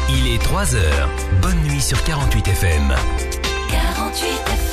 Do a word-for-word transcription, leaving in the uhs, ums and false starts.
Il est trois heures. Bonne nuit sur quarante-huit F M. quarante-huit F M.